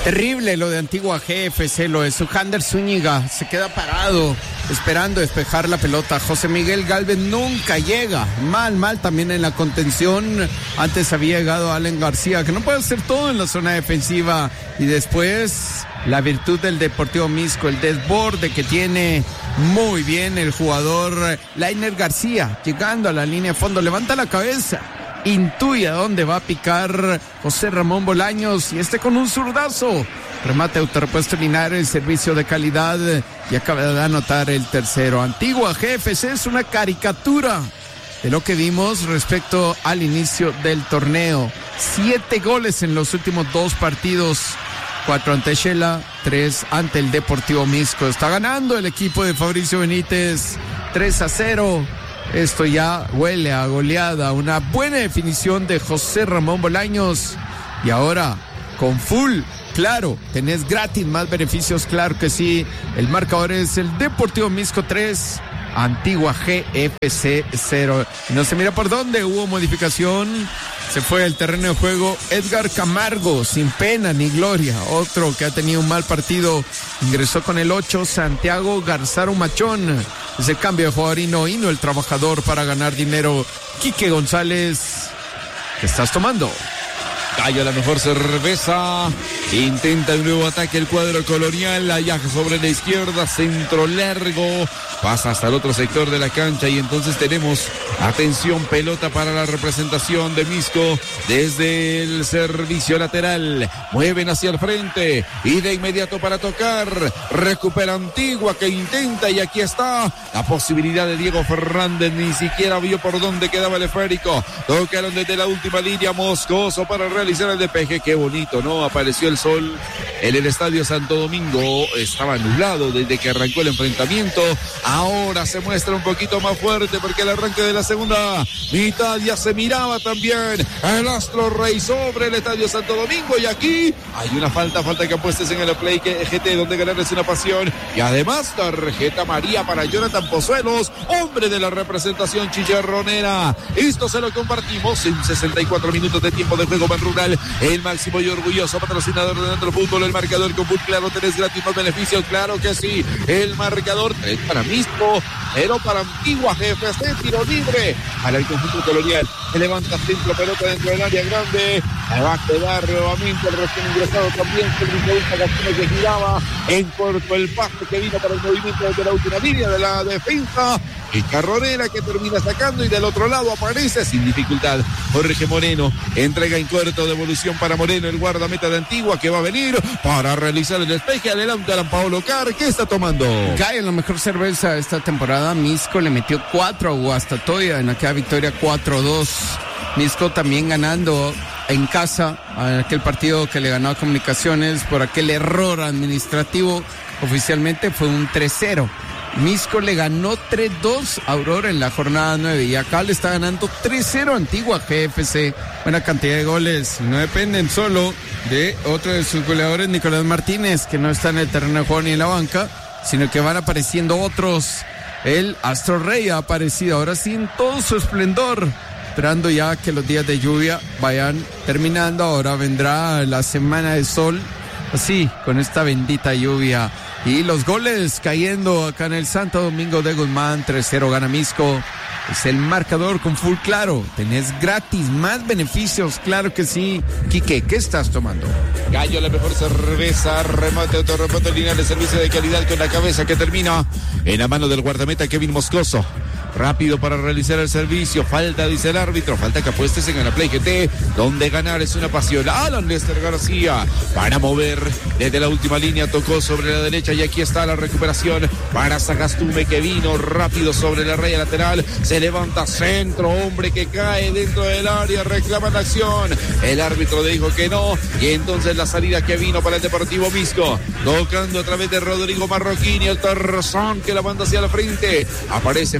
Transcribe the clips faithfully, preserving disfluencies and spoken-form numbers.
Terrible lo de Antigua G F C, lo de Sujander Zúñiga, se queda parado esperando despejar la pelota. José Miguel Galvez nunca llega, mal, mal también en la contención. Antes había llegado Allen García, que no puede hacer todo en la zona defensiva. Y después la virtud del Deportivo Misco, el desborde que tiene muy bien el jugador Lainer García, llegando a la línea de fondo, levanta la cabeza, intuye a dónde va a picar José Ramón Bolaños y este con un zurdazo. Remate autorepuesto Linares, servicio de calidad y acaba de anotar el tercero. Antigua G F C es una caricatura de lo que vimos respecto al inicio del torneo. Siete goles en los últimos dos partidos. Cuatro ante Shela, tres ante el Deportivo Misco. Está ganando el equipo de Fabricio Benítez, tres a cero. Esto ya huele a goleada. Una buena definición de José Ramón Bolaños. Y ahora, con full, claro, tenés gratis más beneficios, claro que sí. El marcador es el Deportivo Misco tres, Antigua G F C cero. Y no se mira por dónde, hubo modificación. Se fue al terreno de juego Edgar Camargo, sin pena ni gloria. Otro que ha tenido un mal partido. Ingresó con el ocho, Santiago Garzaro Machón. Ese cambio de jugador Hino, Hino el trabajador para ganar dinero. Quique González, ¿qué estás tomando? Gallo, la mejor cerveza. Intenta un nuevo ataque el cuadro colonial. Allá sobre la izquierda, centro largo. Pasa hasta el otro sector de la cancha y entonces tenemos, atención, pelota para la representación de Misco desde el servicio lateral. Mueven hacia el frente y de inmediato para tocar. Recupera Antigua que intenta y aquí está la posibilidad de Diego Fernández. Ni siquiera vio por dónde quedaba el esférico. Tocaron desde la última línea. Moscoso para realizar el despeje. Qué bonito, ¿no? Apareció el sol en el Estadio Santo Domingo. Estaba nublado desde que arrancó el enfrentamiento. Ahora se muestra un poquito más fuerte porque el arranque de la segunda mitad ya se miraba también el Astro Rey sobre el Estadio Santo Domingo. Y aquí hay una falta, falta que apuestes en el Play G T, donde ganar es una pasión. Y además tarjeta amarilla para Jonathan Pozuelos, hombre de la representación chicharronera. Esto se lo compartimos en sesenta y cuatro minutos de tiempo de juego. Ban Rural, el máximo y orgulloso patrocinador de Dentro Fútbol. El marcador con Full, claro, tenés gratis más beneficios, claro que sí. El marcador tres para Misco, pero para Antigua G F C, tiro libre para el conjunto colonial. Se levanta centro, pelota dentro del área grande. Se va a quedar nuevamente el recién ingresado también. El Castillo que giraba en corto el paso que vino para el movimiento desde la última línea de la defensa. Y Carronera que termina sacando y del otro lado aparece sin dificultad Jorge Moreno. Entrega en corto, devolución para Moreno, el guardameta de Antigua que va a venir para realizar el despeje. Adelante Alan Paolo Car, ¿qué está tomando? Cae en la mejor cerveza esta temporada. Misco le metió cuatro a Guastatoya en aquella victoria cuatro dos. Misco también ganando en casa a aquel partido que le ganó a Comunicaciones por aquel error administrativo. Oficialmente fue un tres cero. Misco le ganó tres dos a Aurora en la jornada nueve y acá le está ganando tres cero Antigua G F C. Buena cantidad de goles, no dependen solo de otro de sus goleadores, Nicolás Martínez, que no está en el terreno de juego ni en la banca, sino que van apareciendo otros. El Astro Rey ha aparecido ahora sí en todo su esplendor, esperando ya que los días de lluvia vayan terminando. Ahora vendrá la semana de sol, así, con esta bendita lluvia. Y los goles cayendo acá en el Santo Domingo de Guzmán. tres cero gana Misco. Es el marcador con Full, claro. Tenés gratis más beneficios, claro que sí. Quique, ¿qué estás tomando? Gallo, la mejor cerveza. Remate, autorremate, línea de servicio de calidad con la cabeza que termina en la mano del guardameta Kevin Moscoso. Rápido para realizar el servicio. Falta, dice el árbitro. Falta que apuestes en Anaplay G T, donde ganar es una pasión. Alan Lester García para mover desde la última línea. Tocó sobre la derecha y aquí está la recuperación para Sagastume, que vino rápido sobre la raya lateral. Se levanta centro, hombre que cae dentro del área. Reclama la acción. El árbitro dijo que no. Y entonces la salida que vino para el Deportivo Misco. Tocando a través de Rodrigo Marroquín y el Tarzán que la manda hacia la frente. Aparece Fernando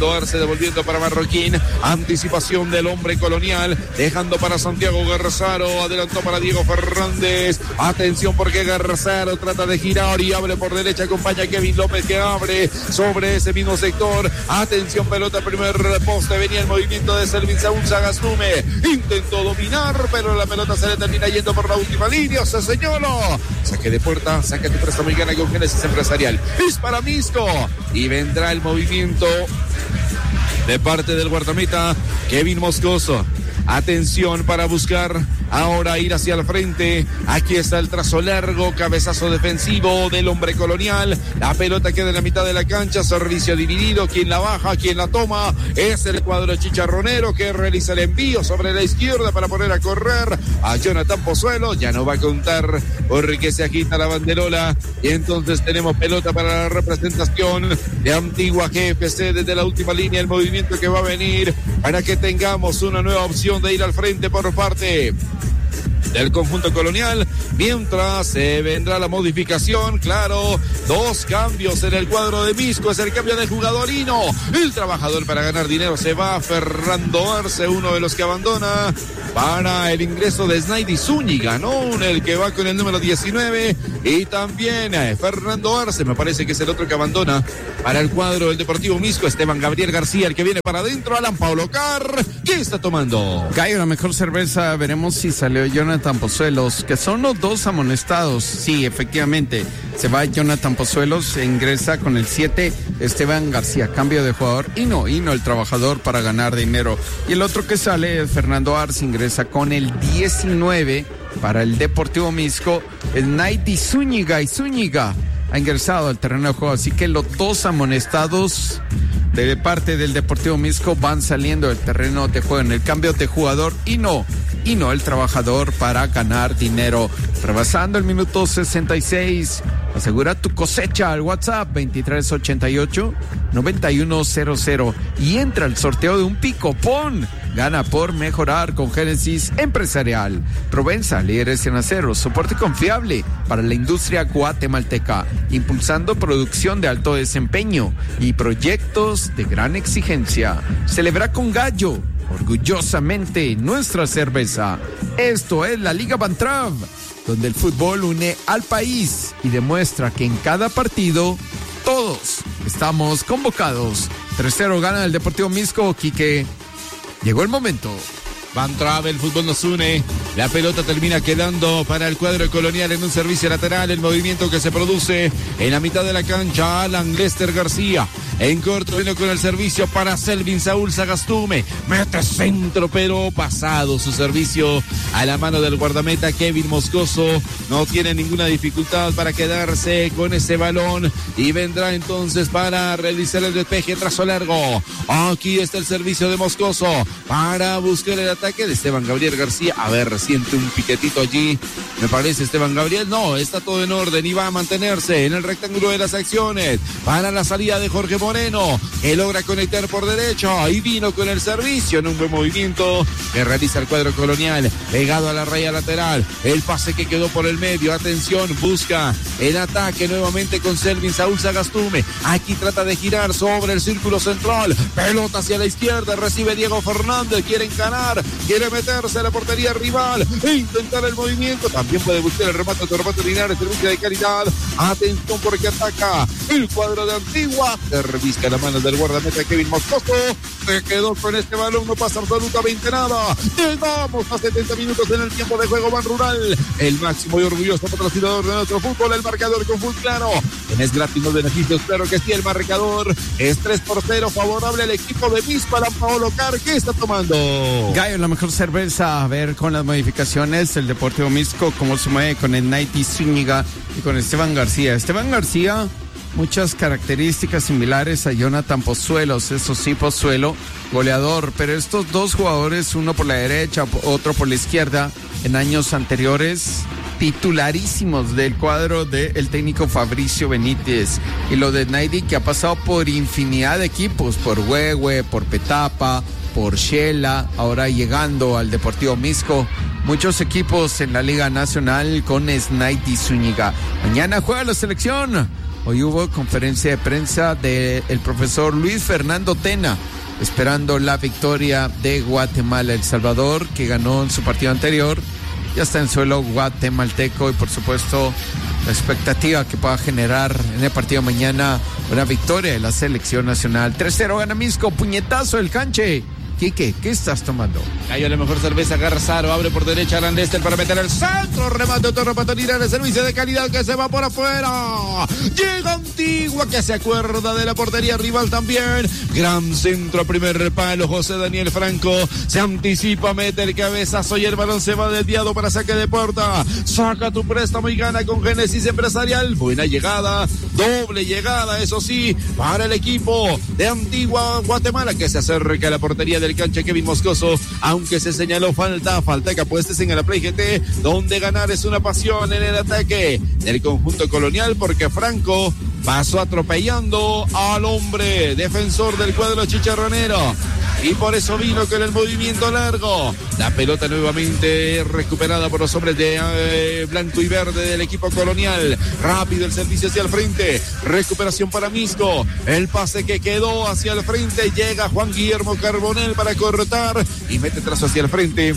Fernando Arce devolviendo para Marroquín. Anticipación del hombre colonial, dejando para Santiago Garzaro. Adelantó para Diego Fernández. Atención porque Garzaro trata de girar y abre por derecha. Acompaña a Kevin López que abre sobre ese mismo sector. Atención, pelota primer poste. Venía el movimiento de Selvin Saúl Sagastume. Intentó dominar, pero la pelota se le termina yendo por la última línea. Se señaló. Saque de puerta. Saque tu préstamo y gana con Génesis Empresarial. Es para Misco. Y vendrá el movimiento de parte del guardameta Kevin Moscoso. Atención para buscar ahora ir hacia el frente. Aquí está el trazo largo, cabezazo defensivo del hombre colonial. La pelota queda en la mitad de la cancha, servicio dividido. Quien la baja, quien la toma es el cuadro chicharronero que realiza el envío sobre la izquierda para poner a correr a Jonathan Pozuelo. Ya no va a contar porque se agita la banderola y entonces tenemos pelota para la representación de Antigua G F C desde la última línea. El movimiento que va a venir para que tengamos una nueva opción de ir al frente por parte del conjunto colonial, mientras se eh, vendrá la modificación. Claro, dos cambios en el cuadro de Misco. Es el cambio de jugadorino. El trabajador para ganar dinero se va. Fernando Arce, uno de los que abandona para el ingreso de Snaidy Zúñiga, ¿no? El que va con el número diecinueve. Y también eh, Fernando Arce, me parece que es el otro que abandona para el cuadro del Deportivo Misco. Esteban Gabriel García, el que viene para adentro. Alan Paulo Car, ¿qué está tomando? Gallo, la mejor cerveza. Veremos si salió Jonathan Pozuelos, que son los dos amonestados. Sí, efectivamente, se va Jonathan Pozuelos, e ingresa con el siete Esteban García, cambio de jugador. Y no, y no el trabajador para ganar dinero. Y el otro que sale es Fernando Arce, ingresa con el diecinueve para el Deportivo Misco. El Naidi Zúñiga, y Zúñiga ha ingresado al terreno de juego, así que los dos amonestados de parte del Deportivo Misco van saliendo del terreno de juego en el cambio de jugador. Y no, y no el trabajador para ganar dinero. Rebasando el minuto sesenta y seis, asegura tu cosecha al WhatsApp veintitrés ochenta y ocho noventa y uno cero cero y entra al sorteo de un picopón. Gana por mejorar con Génesis Empresarial. Provenza, líderes en acero, soporte confiable para la industria guatemalteca, impulsando producción de alto desempeño y proyectos de gran exigencia. Celebra con Gallo, orgullosamente nuestra cerveza. Esto es la Liga Bantrav, donde el fútbol une al país y demuestra que en cada partido todos estamos convocados. tres cero gana el Deportivo Misco. Quique, llegó el momento. Bantrav, el fútbol nos une. La pelota termina quedando para el cuadro colonial en un servicio lateral. El movimiento que se produce en la mitad de la cancha. Alan Lester García en corto vino con el servicio para Selvin Saúl Sagastume. Mete centro, pero pasado su servicio a la mano del guardameta Kevin Moscoso. No tiene ninguna dificultad para quedarse con ese balón y vendrá entonces para realizar el despeje, trazo largo. Aquí está el servicio de Moscoso para buscar el ataque de Esteban Gabriel García. A ver, siente un piquetito allí, me parece Esteban Gabriel. No, está todo en orden y va a mantenerse en el rectángulo de las acciones para la salida de Jorge Moreno, que logra conectar por derecha y vino con el servicio en un buen movimiento que realiza el cuadro colonial, pegado a la raya lateral. El pase que quedó por el medio, atención, busca el ataque nuevamente con Selvin Saúl Sagastume. Aquí trata de girar sobre el círculo central, pelota hacia la izquierda, recibe Diego Fernández, quiere encarar, quiere meterse a la portería rival e intentar el movimiento. También puede buscar el remate de remate Linares, servicio de calidad. Atención porque ataca el cuadro de Antigua. Se revisca la mano del guardameta Kevin Moscoso. Se quedó con este balón, no pasa absolutamente nada. Llegamos a setenta minutos en el tiempo de juego. Ban Rural, el máximo y orgulloso patrocinador de nuestro fútbol. El marcador con Full Claro. ¿Tienes gratis los beneficios? Claro que sí, el marcador es tres por cero favorable al equipo de Misco. Alan Paolo Car, ¿qué está tomando? Gallo, la mejor cerveza. A ver con las modificaciones el Deportivo Misco, cómo se mueve con el Naidi Zúñiga y con Esteban García. Esteban García, muchas características similares a Jonathan Pozuelos. Eso sí, Pozuelo, goleador, pero estos dos jugadores, uno por la derecha, otro por la izquierda, en años anteriores titularísimos del cuadro del técnico Fabricio Benítez. Y lo de Naidi, que ha pasado por infinidad de equipos, por Huehue, por Petapa, por Shela, ahora llegando al Deportivo Misco. Muchos equipos en la Liga Nacional con Naidi Zúñiga. Mañana juega la selección hoy hubo conferencia de prensa del profesor Luis Fernando Tena, esperando la victoria de Guatemala. El Salvador, que ganó en su partido anterior, ya está en suelo guatemalteco, y por supuesto la expectativa que pueda generar en el partido de mañana una victoria de la selección nacional. tres cero gana Misco, puñetazo del canche. Quique, ¿qué estás tomando? Gallo, la mejor cerveza, Garzaro, abre por derecha Alan Lester para meter el centro, remate, Torre Patonina, el servicio de calidad que se va por afuera. Llega Antigua, que se acuerda de la portería rival también. Gran centro, primer palo, José Daniel Franco, se anticipa, mete el cabezazo y el balón se va desviado para saque de puerta. Saca tu préstamo y gana con Génesis Empresarial. Buena llegada, doble llegada, eso sí, para el equipo de Antigua Guatemala, que se acerca a la portería de el cancha Kevin Moscoso, aunque se señaló falta, falta que apuestes en el Play G T, donde ganar es una pasión en el ataque del conjunto colonial, porque Franco pasó atropellando al hombre defensor del cuadro chicharronero, y por eso vino con el movimiento largo. La pelota nuevamente recuperada por los hombres de eh, blanco y verde del equipo colonial. Rápido el servicio hacia el frente, recuperación para Misco, el pase que quedó hacia el frente, llega Juan Guillermo Carbonell para cortar y mete trazo hacia el frente.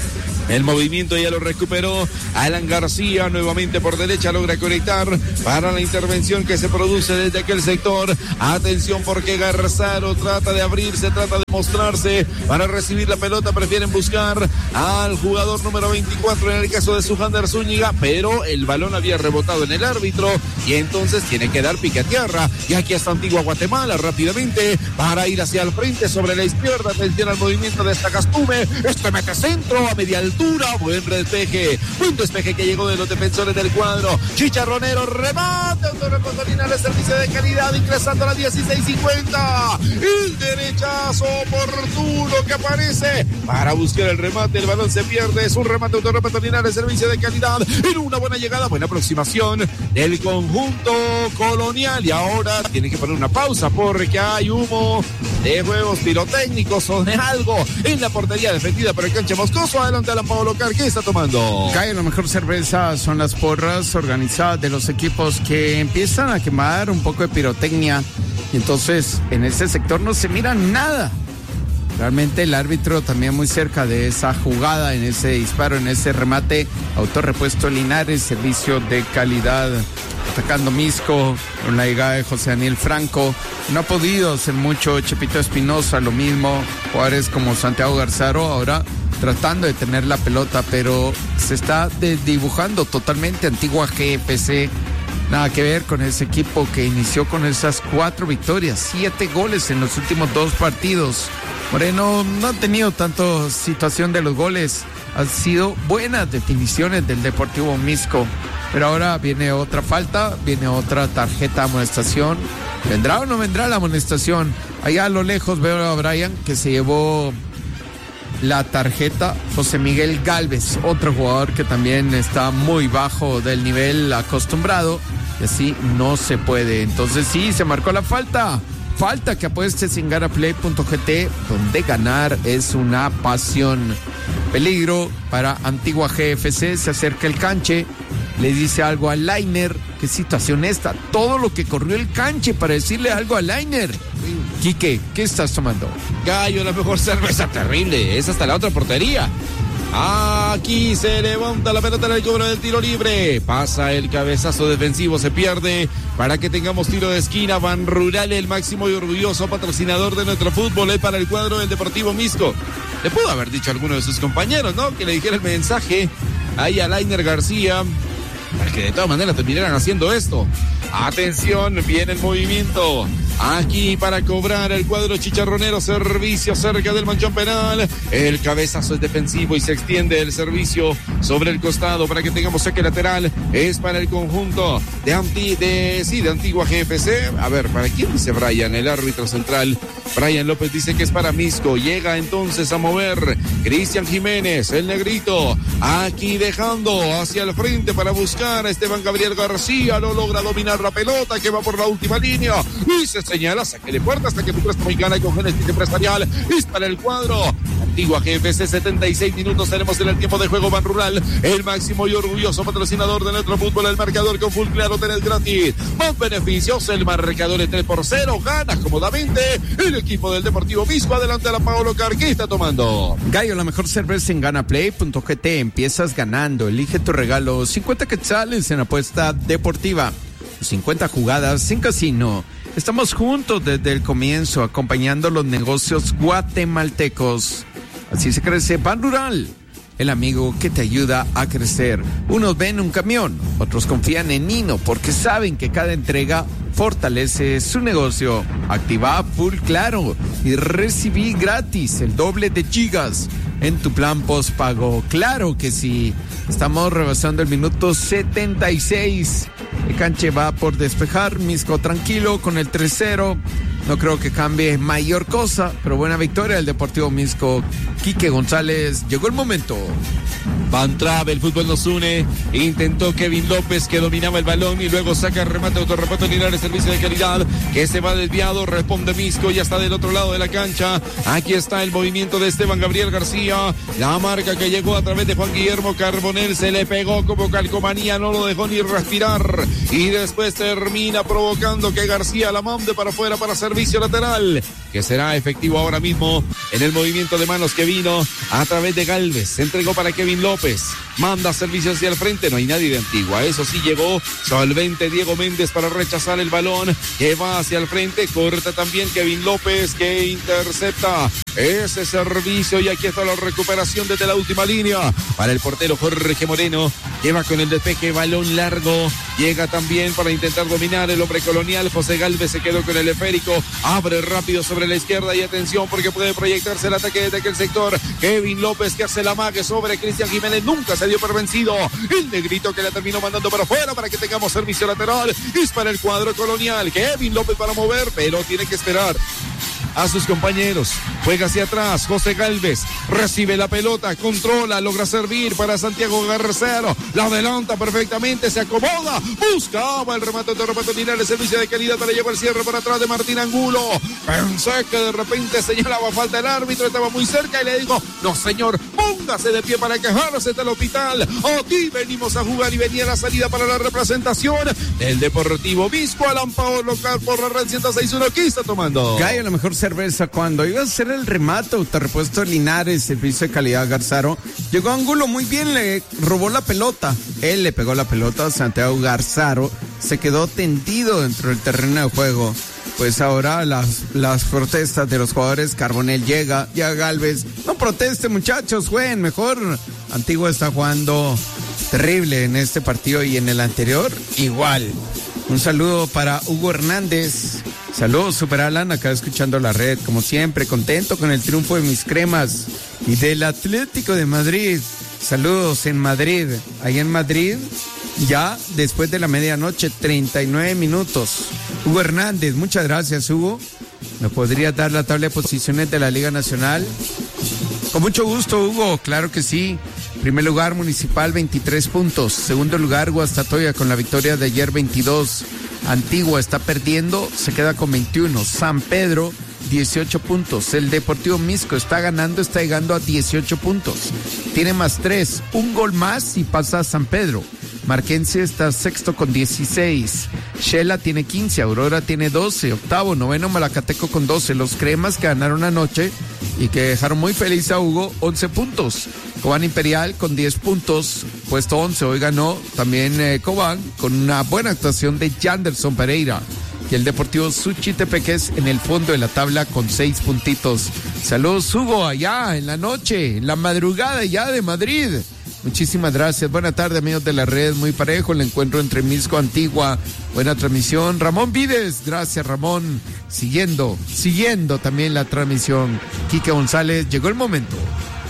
El movimiento ya lo recuperó Alan García, nuevamente por derecha logra conectar para la intervención que se produce desde aquel sector. Atención, porque Garzaro trata de abrirse, trata de mostrarse para recibir la pelota, prefieren buscar al jugador número veinticuatro en el caso de Sujander Zúñiga, pero el balón había rebotado en el árbitro y entonces tiene que dar pique a tierra. Y aquí está Antigua Guatemala rápidamente para ir hacia el frente sobre la izquierda. Atención al movimiento de Estacastume, este mete centro a media altura. Buen despeje, buen despeje que llegó de los defensores del cuadro chicharronero, remate, autorrepontorina de servicio de calidad, ingresando a la dieciséis cincuenta, el derechazo oportuno que aparece para buscar el remate, el balón se pierde, es un remate autorrepontorina de servicio de calidad, en una buena llegada, buena aproximación del conjunto colonial, y ahora tiene que poner una pausa porque hay humo de juegos pirotécnicos o de algo en la portería defendida por el cancha Moscoso. Adelante Alan Pablo Car, ¿qué está tomando? Cae, la mejor cerveza son las porras organizadas de los equipos que empiezan a quemar un poco de pirotecnia, y entonces en ese sector no se mira nada. Realmente el árbitro también muy cerca de esa jugada, en ese disparo, en ese remate. Autorrepuesto Linares, servicio de calidad. Atacando Misco con la llegada de José Daniel Franco. No ha podido hacer mucho Chepito Espinosa, lo mismo Juárez como Santiago Garzaro, ahora tratando de tener la pelota, pero se está desdibujando totalmente Antigua G F C. Nada que ver con ese equipo que inició con esas cuatro victorias, siete goles en los últimos dos partidos. Moreno no ha tenido tanto situación de los goles, han sido buenas definiciones del Deportivo Misco, pero ahora viene otra falta, viene otra tarjeta de amonestación. ¿Vendrá o no vendrá la amonestación? Allá a lo lejos veo a Brian que se llevó la tarjeta, José Miguel Gálvez, otro jugador que también está muy bajo del nivel acostumbrado, y así no se puede. Entonces sí, se marcó la falta. Falta que apuestes en garaplay punto g t, donde ganar es una pasión. Peligro para Antigua G F C, se acerca el canche, le dice algo a Lainer. ¿Qué situación esta? Todo lo que corrió el canche para decirle algo a Lainer. Quique, ¿qué estás tomando? Gallo, la mejor cerveza, terrible, es hasta la otra portería. Aquí se levanta la pelota en el cobro del tiro libre. Pasa el cabezazo defensivo, se pierde para que tengamos tiro de esquina. Ban Rural, el máximo y orgulloso patrocinador de nuestro fútbol, es para el cuadro del Deportivo Misco. Le pudo haber dicho a alguno de sus compañeros, ¿no? Que le dijera el mensaje ahí a Lainer García, para que de todas maneras terminaran haciendo esto. Atención, viene el movimiento. Aquí para cobrar el cuadro chicharronero, servicio cerca del manchón penal. El cabezazo es defensivo y se extiende el servicio sobre el costado para que tengamos saque lateral. Es para el conjunto de Anti, de, sí, de Antigua G F C. A ver, ¿para quién dice Brian? El árbitro central. Brian López dice que es para Misco. Llega entonces a mover Cristian Jiménez, el negrito. Aquí dejando hacia el frente para buscar a Esteban Gabriel García. No logra dominar la pelota que va por la última línea. Y se señala, saque de puerta hasta que tu préstamo y gana con Génesis Empresarial. Es para el cuadro Antigua G F C, setenta y seis minutos tenemos en el tiempo de juego. Ban Rural, el máximo y orgulloso patrocinador de nuestro fútbol. El marcador con Full Claro tenés gratis más beneficios. El marcador es tres por cero. Gana cómodamente el equipo del Deportivo Misco. Adelante a la Paolo Car. ¿Qué está tomando? Gallo, la mejor cerveza en ganaplay punto g t. Empiezas ganando. Elige tu regalo. cincuenta quetzales en apuesta deportiva. cincuenta jugadas sin casino. Estamos juntos desde el comienzo, acompañando los negocios guatemaltecos. Así se crece Ban Rural, el amigo que te ayuda a crecer. Unos ven un camión, otros confían en Nino porque saben que cada entrega fortalece su negocio. Activa Full Claro y recibí gratis el doble de gigas en tu plan postpago. Claro que sí. Estamos rebasando el minuto setenta y seis. El canche va por despejar. Misco tranquilo con el tres cero. No creo que cambie mayor cosa, pero buena victoria del Deportivo Misco. Quique González, llegó el momento. Van Travel, el fútbol nos une. Intentó Kevin López, que dominaba el balón, y luego saca el remate, autorrepato Linares, servicio de calidad, que se va desviado, responde Misco, ya está del otro lado de la cancha. Aquí está el movimiento de Esteban Gabriel García, la marca que llegó a través de Juan Guillermo Carbonell, se le pegó como calcomanía, no lo dejó ni respirar, y después termina provocando que García la mande para afuera para servicio lateral, que será efectivo ahora mismo en el movimiento de manos que vino a través de Galvez. Se entregó para Kevin López, manda servicio hacia el frente, no hay nadie de Antigua, eso sí llegó solvente Diego Méndez para rechazar el balón, que va hacia el frente, corta también Kevin López, que intercepta ese servicio, y aquí está la recuperación desde la última línea para el portero Jorge Moreno, lleva con el despeje, balón largo, llega también para intentar dominar el hombre colonial. José Galvez se quedó con el esférico, abre rápido sobre la izquierda, y atención porque puede proyectarse el ataque desde aquel sector. Kevin López, que hace la mague sobre Cristian Jiménez, nunca se dio por vencido, el negrito que la terminó mandando para afuera para que tengamos servicio lateral. Es para el cuadro colonial, Kevin López para mover, pero tiene que esperar a sus compañeros, juega hacia atrás, José Galvez recibe la pelota, controla, logra servir para Santiago Garcero, la adelanta perfectamente, se acomoda, buscaba el remate de remate Linares, servicio de calidad para llevar el cierre por atrás de Martín Angulo. Pensé que de repente señalaba falta el árbitro, estaba muy cerca y le dijo, no señor, póngase de pie para quejarse del hospital, aquí venimos a jugar, y venía la salida para la representación del Deportivo Misco. Alan Paolo local por la red ciento seis punto uno, ¿qué está tomando? Gallo, la mejor cerveza. Cuando iba a hacer el remate, te repuesto Linares, servicio de calidad Garzaro, llegó Angulo muy bien, le robó la pelota, él le pegó la pelota a Santiago Garzaro, se quedó tendido dentro del terreno de juego. Pues ahora las, las protestas de los jugadores, Carbonell llega, ya Galvez, no proteste muchachos, jueguen mejor. Antigua está jugando terrible en este partido y en el anterior igual. Un saludo para Hugo Hernández. Saludos, Super Alan, acá escuchando la red, como siempre, contento con el triunfo de mis cremas y del Atlético de Madrid. Saludos en Madrid, ahí en Madrid, ya después de la medianoche, treinta y nueve minutos. Hugo Hernández, muchas gracias, Hugo. ¿Me podrías dar la tabla de posiciones de la Liga Nacional? Con mucho gusto, Hugo, claro que sí. Primer lugar, Municipal, veintitrés puntos. Segundo lugar, Guastatoya, con la victoria de ayer, veintidós. Antigua está perdiendo, se queda con veintiuno. San Pedro, dieciocho puntos. El Deportivo Misco está ganando, está llegando a dieciocho puntos. Tiene más tres, un gol más y pasa a San Pedro. Marquense está sexto con dieciséis. Shela tiene quince, Aurora tiene doce. Octavo, noveno, Malacateco con doce. Los cremas que ganaron anoche y que dejaron muy feliz a Hugo, once puntos. Cobán Imperial con diez puntos, puesto once. Hoy ganó también eh, Cobán con una buena actuación de Janderson Pereira. Y el Deportivo Suchitepeques en el fondo de la tabla con seis puntitos. Saludos, Hugo, allá en la noche, en la madrugada ya de Madrid. Muchísimas gracias. Buena tarde, amigos de la red. Muy parejo el encuentro entre Misco Antigua. Buena transmisión. Ramón Vides, gracias, Ramón. Siguiendo, siguiendo también la transmisión. Quique González, llegó el momento.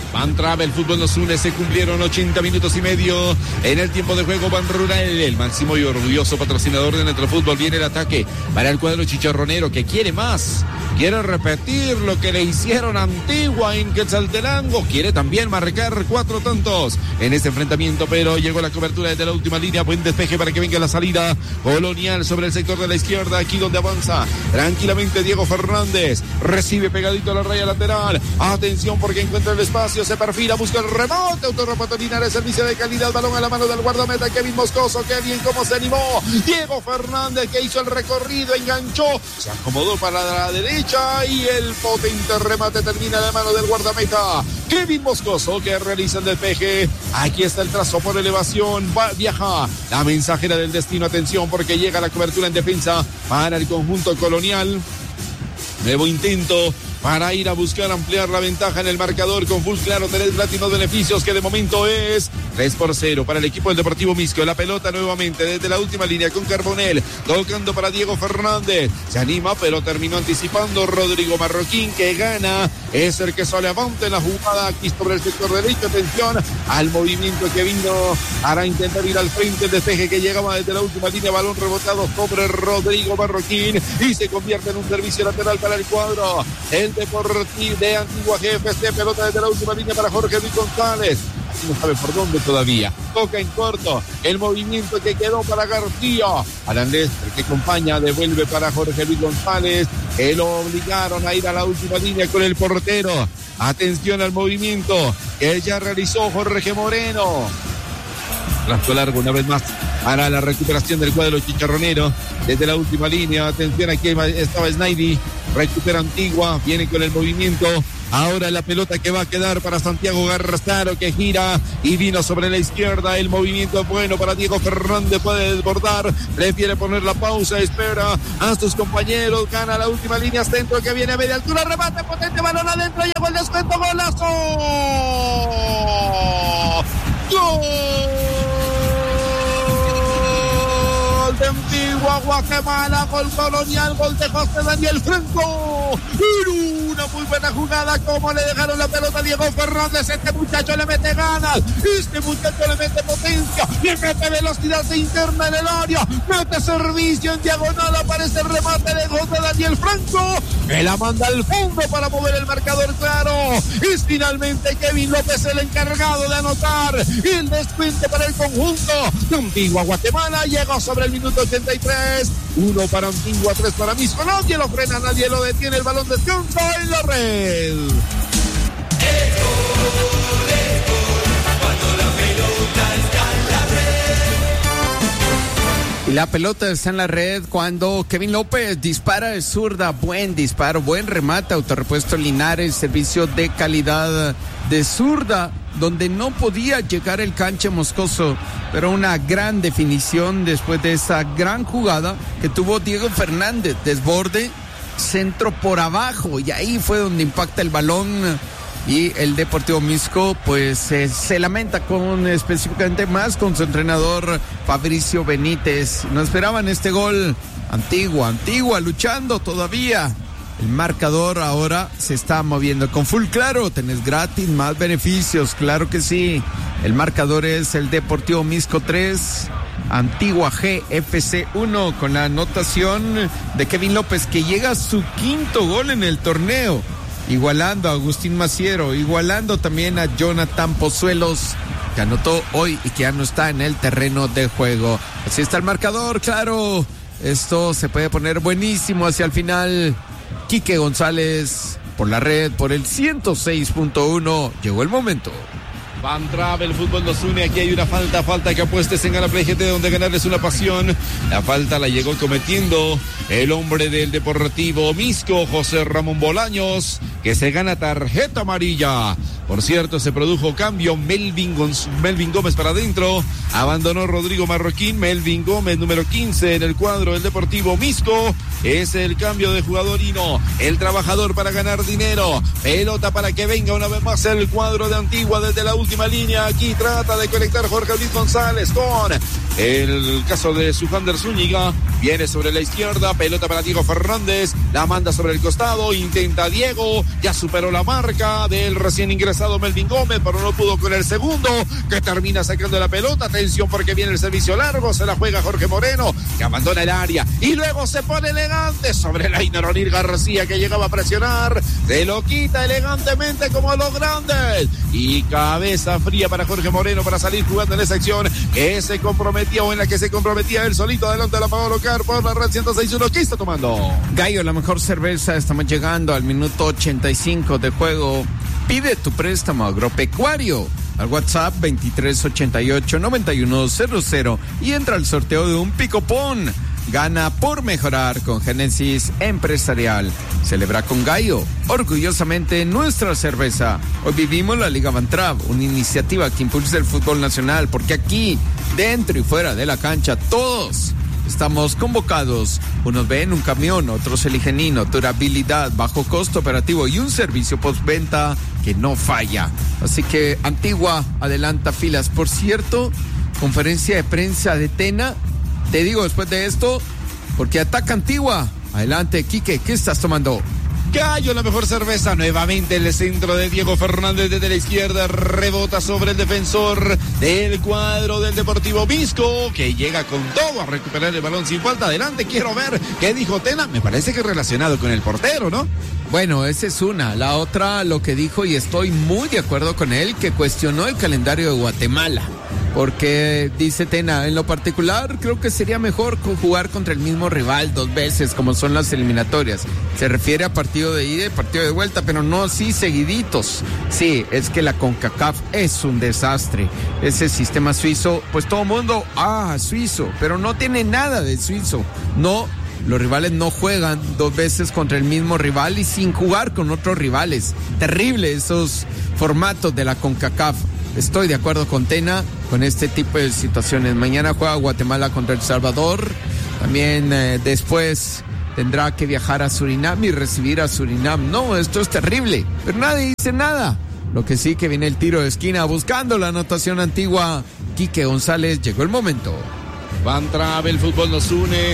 Van Trave, el fútbol nos une, se cumplieron ochenta minutos y medio en el tiempo de juego. Ban Rural, el máximo y orgulloso patrocinador de nuestro fútbol. Viene el ataque para el cuadro chicharronero que quiere más, quiere repetir lo que le hicieron a Antigua en Quetzaltenango, quiere también marcar cuatro tantos en este enfrentamiento, pero llegó la cobertura desde la última línea, buen despeje para que venga la salida colonial sobre el sector de la izquierda, aquí donde avanza tranquilamente Diego Fernández, recibe pegadito a la raya lateral, atención porque encuentra el espacio, se perfila, busca el rebote, Autorrepuesto Linares, servicio de calidad, balón a la mano del guardameta Kevin Moscoso, qué bien cómo se animó Diego Fernández, que hizo el recorrido, enganchó, se acomodó para la derecha y el potente remate termina de la mano del guardameta Kevin Moscoso, que realiza el despeje. Aquí está el trazo por elevación, va, viaja la mensajera del destino, atención porque llega la cobertura en defensa para el conjunto colonial. Nuevo intento para ir a buscar ampliar la ventaja en el marcador con Full Claro, tenés Platinos beneficios, que de momento es tres por cero para el equipo del Deportivo Misco. La pelota nuevamente desde la última línea con Carbonell, tocando para Diego Fernández, se anima pero terminó anticipando Rodrigo Marroquín, que gana, es el que sale avante en la jugada aquí sobre el sector derecho. Atención al movimiento que vino para intentar ir al frente, el despeje que llegaba desde la última línea, balón rebotado sobre Rodrigo Marroquín y se convierte en un servicio lateral para el cuadro el Deportivo de Antigua G F C, pelota desde la última línea para Jorge Luis González, aquí no sabe por dónde todavía, toca en corto, el movimiento que quedó para García, Alan Lester que acompaña, devuelve para Jorge Luis González, que lo obligaron a ir a la última línea con el portero, atención al movimiento que ya realizó Jorge Moreno, rastro largo una vez más para la recuperación del cuadro chicharronero desde la última línea. Atención, aquí estaba Snaidy, recupera Antigua, viene con el movimiento. Ahora la pelota que va a quedar para Santiago Garzaro, que gira y vino sobre la izquierda. El movimiento es bueno para Diego Fernández, puede desbordar, prefiere poner la pausa, espera a sus compañeros, gana la última línea, centro que viene a media altura, remate potente, balón adentro, llegó el descuento, golazo. ¡Gol de Antigua Guatemala! Gol colonial, gol de José Daniel Franco. Y una muy buena jugada, como le dejaron la pelota a Diego Fernández. Este muchacho le mete ganas, este muchacho le mete potencia, le mete velocidad interna en el área, mete servicio en diagonal, aparece el remate de José Daniel Franco, que la manda al fondo para mover el marcador claro. Y finalmente Kevin López, el encargado de anotar el descuento para el conjunto de Antigua Guatemala. Llegó sobre el minuto ochenta y tres, uno para Antigua, tres para Misco. Nadie lo frena, nadie lo detiene, el balón descansa en la red. Y la pelota está en la red cuando Kevin López dispara de zurda, buen disparo, buen remate, Autorrepuesto Linares, servicio de calidad de zurda, donde no podía llegar el Canche Moscoso, pero una gran definición después de esa gran jugada que tuvo Diego Fernández, desborde, centro por abajo, y ahí fue donde impacta el balón. Y el Deportivo Misco pues eh, se lamenta con específicamente más con su entrenador Fabricio Benítez. No esperaban este gol. Antigua, Antigua luchando todavía. El marcador ahora se está moviendo con Full Claro, tenés gratis más beneficios, claro que sí. El marcador es el Deportivo Misco tres, Antigua G F C uno, con la anotación de Kevin López, que llega a su quinto gol en el torneo, igualando a Agustín Maciero, igualando también a Jonathan Pozuelos, que anotó hoy y que ya no está en el terreno de juego. Así está el marcador, claro. Esto se puede poner buenísimo hacia el final. Quique González por la red, por el ciento seis punto uno. Llegó el momento. Van Trave, el fútbol nos une, aquí hay una falta, falta que apuestes en Ganaplay G T, donde ganar es una pasión. La falta la llegó cometiendo el hombre del Deportivo Misco, José Ramón Bolaños, que se gana tarjeta amarilla. Por cierto, se produjo cambio, Melvin, Gonz- Melvin Gómez para adentro, abandonó Rodrigo Marroquín, Melvin Gómez, número quince en el cuadro del Deportivo Misco, es el cambio de jugadorino, el trabajador para ganar dinero, pelota para que venga una vez más el cuadro de Antigua desde la última línea, aquí trata de conectar Jorge Luis González con El caso de Sujander Zúñiga viene sobre la izquierda, pelota para Diego Fernández, la manda sobre el costado, intenta Diego, ya superó la marca del recién ingresado Melvin Gómez, pero no pudo con el segundo, que termina sacando la pelota. Atención porque viene el servicio largo, se la juega Jorge Moreno, que abandona el área y luego se pone elegante sobre el Ainer Onir García, que llegaba a presionar, se lo quita elegantemente como los grandes y cabeza fría para Jorge Moreno para salir jugando en esa acción que se comprometía o en la que se comprometía él solito adelante de la Pablo Car por la red ciento seis punto uno. ¿Qué está tomando? Gallo, la mejor cerveza. Estamos llegando al minuto ochenta y cinco de juego. Pide tu préstamo agropecuario al WhatsApp veintitrés ochenta y ocho noventa y uno cero cero y entra al sorteo de un picopón. Gana por mejorar con Génesis Empresarial. Celebra con Gallo, orgullosamente nuestra cerveza. Hoy vivimos la Liga Bantrav, una iniciativa que impulsa el fútbol nacional, porque aquí, dentro y fuera de la cancha, todos estamos convocados. Unos ven un camión, otros eligen Nino, durabilidad, bajo costo operativo y un servicio postventa que no falla. Así que Antigua adelanta filas. Por cierto, conferencia de prensa de Tena. Te digo después de esto, porque ataca Antigua. Adelante, Quique, ¿qué estás tomando? Gallo, la mejor cerveza. Nuevamente el centro de Diego Fernández desde la izquierda, rebota sobre el defensor del cuadro del Deportivo Visco, que llega con todo a recuperar el balón sin falta. Adelante, quiero ver qué dijo Tena. Me parece que relacionado con el portero, ¿no? Bueno, esa es una. La otra, lo que dijo, y estoy muy de acuerdo con él, que cuestionó el calendario de Guatemala. Porque dice Tena, en lo particular creo que sería mejor jugar contra el mismo rival dos veces, como son las eliminatorias. Se refiere a partido de ida y partido de vuelta, pero no así seguiditos. Sí, es que la CONCACAF es un desastre. Ese sistema suizo, pues todo el mundo, ah, suizo, pero no tiene nada de suizo. No, los rivales no juegan dos veces contra el mismo rival y sin jugar con otros rivales. Terrible esos formatos de la CONCACAF. Estoy de acuerdo con Tena con este tipo de situaciones. Mañana juega Guatemala contra El Salvador. También eh, después tendrá que viajar a Surinam y recibir a Surinam. No, esto es terrible, pero nadie dice nada. Lo que sí que viene el tiro de esquina buscando la anotación Antigua. Quique González, llegó el momento. Bantrav, el fútbol nos une.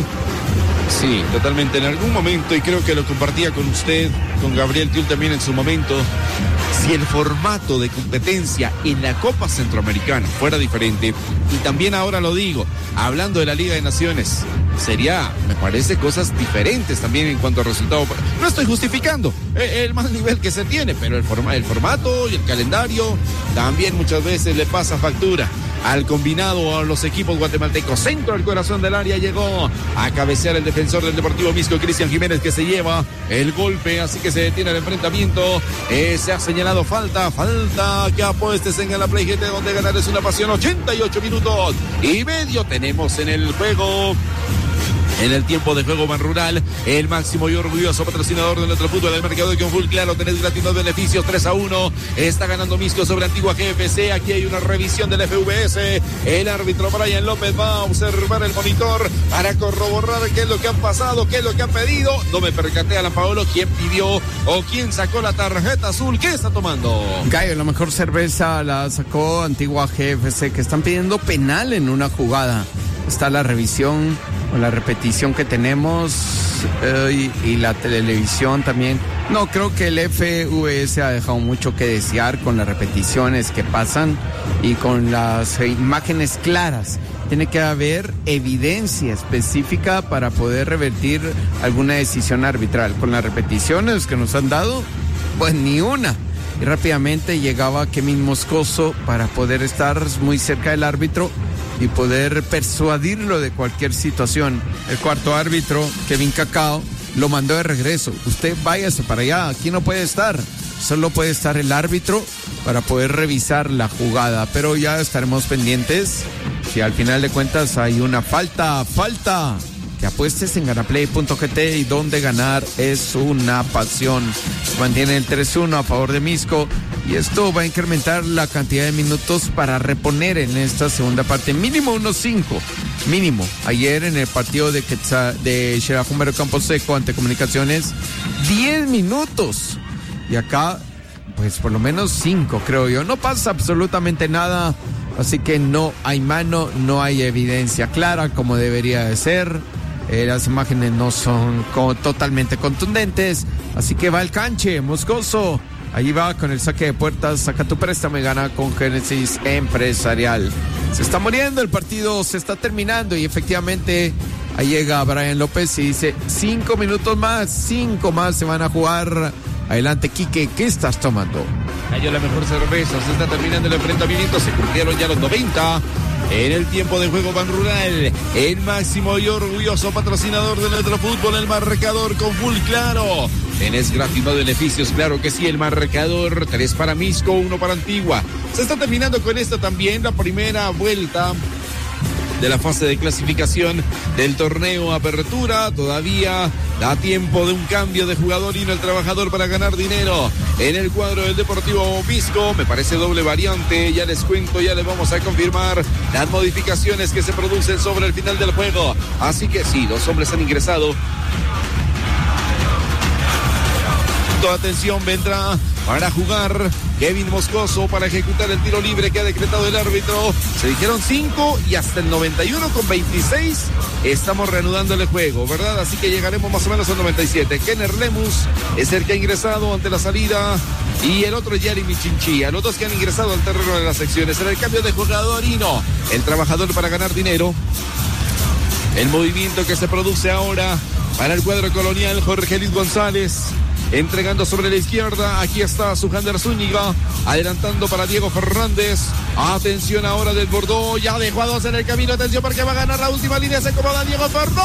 Sí, totalmente. En algún momento, y creo que lo compartía con usted, con Gabriel Tiul también en su momento, si el formato de competencia en la Copa Centroamericana fuera diferente, y también ahora lo digo, hablando de la Liga de Naciones, sería, me parece, cosas diferentes también en cuanto a resultado. No estoy justificando el, el mal nivel que se tiene, pero el, forma, el formato y el calendario también muchas veces le pasa factura al combinado, a los equipos guatemaltecos. Centro al corazón del área, llegó a cabecear el defensor del Deportivo Visco, Cristian Jiménez, que se lleva el golpe, así que se detiene el enfrentamiento. Eh, se ha señalado falta, falta que apuestes en la Play G T, donde ganar es una pasión. Ochenta y ocho minutos y medio tenemos en el juego. En el tiempo de juego Ban Rural, el máximo y orgulloso patrocinador de nuestro fútbol, el mercado de Conful, claro, tenés gratis los beneficios. Tres a uno, está ganando Misco sobre Antigua G F C. Aquí hay una revisión del F V S. El árbitro Brian López va a observar el monitor para corroborar qué es lo que han pasado, qué es lo que han pedido. No me percaté, Alan Paolo, quién pidió o quién sacó la tarjeta azul. ¿Qué está tomando? Gallo, la mejor cerveza la sacó Antigua G F C, que están pidiendo penal en una jugada. Está la revisión o la repetición que tenemos eh, y, y la televisión también. No, creo que el F V S ha dejado mucho que desear con las repeticiones que pasan y con las imágenes claras. Tiene que haber evidencia específica para poder revertir alguna decisión arbitral. Con las repeticiones que nos han dado, pues ni una. Y rápidamente llegaba Kevin Moscoso para poder estar muy cerca del árbitro y poder persuadirlo de cualquier situación. El cuarto árbitro, Kevin Cacao, lo mandó de regreso. Usted váyase para allá, aquí no puede estar. Solo puede estar el árbitro para poder revisar la jugada. Pero ya estaremos pendientes. Si al final de cuentas hay una falta, falta, que apuestes en ganaplay punto g t, y donde ganar es una pasión. Mantiene el tres uno a favor de Misco y esto va a incrementar la cantidad de minutos para reponer en esta segunda parte. Mínimo unos cinco, mínimo. Ayer en el partido de Quetza, de Xerajumero Camposeco ante Comunicaciones, diez minutos. Y acá, pues por lo menos cinco, creo yo. No pasa absolutamente nada así que no hay mano, no hay evidencia clara como debería de ser. Eh, las imágenes no son co- totalmente contundentes, así que va al canche, Moscoso. Ahí va con el saque de puertas, saca tu préstamo y gana con Génesis Empresarial. Se está muriendo el partido, se está terminando y efectivamente ahí llega Brian López y dice cinco minutos más, cinco más se van a jugar. Adelante, Quique, ¿qué estás tomando? Cayó la mejor cerveza, se está terminando el enfrentamiento, se cumplieron ya los noventa. En el tiempo de juego Ban Rural, el máximo y orgulloso patrocinador de nuestro fútbol, el marcador con full claro. ¿Tenés gratis más beneficios? Claro que sí, el marcador, tres para Misco, uno para Antigua. Se está terminando con esta también la primera vuelta de la fase de clasificación del torneo Apertura. Todavía da tiempo de un cambio de jugador y no el trabajador para ganar dinero en el cuadro del Deportivo Pisco. Me parece doble variante, ya les cuento, ya les vamos a confirmar las modificaciones que se producen sobre el final del juego. Así que sí, dos hombres han ingresado. Atención, vendrá para jugar Kevin Moscoso para ejecutar el tiro libre que ha decretado el árbitro. Se dijeron cinco y hasta el noventa y uno con veintiséis estamos reanudando el juego, ¿verdad? Así que llegaremos más o menos al noventa y siete. Kenner Lemus es el que ha ingresado ante la salida y el otro es Jeremy Chinchilla. Los dos que han ingresado al terreno de las secciones. En el cambio de jugador, Hino, el trabajador para ganar dinero. El movimiento que se produce ahora para el cuadro colonial, Jorge Luis González entregando sobre la izquierda. Aquí está Sujander Zúñiga adelantando para Diego Fernández. Atención ahora del Bordeaux, ya dejó a dos en el camino. Atención porque va a ganar la última línea. Se acomoda Diego Fernández.